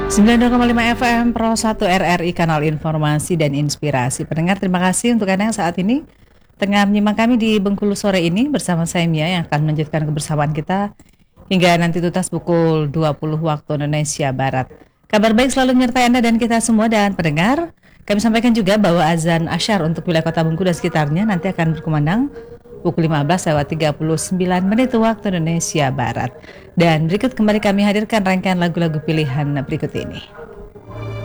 92,5 FM Pro 1 RRI Kanal Informasi dan Inspirasi. Pendengar, terima kasih untuk Anda yang saat ini tengah menyimak kami di Bengkulu sore ini bersama saya Mia yang akan melanjutkan kebersamaan kita hingga nanti tuntas pukul 20 waktu Indonesia Barat. Kabar baik selalu menyertai Anda dan kita semua. Dan pendengar, kami sampaikan juga bahwa azan Asyar untuk wilayah Kota Bengkulu dan sekitarnya nanti akan berkumandang pukul 15:39 waktu Indonesia Barat. Dan berikut kembali kami hadirkan rangkaian lagu-lagu pilihan berikut ini.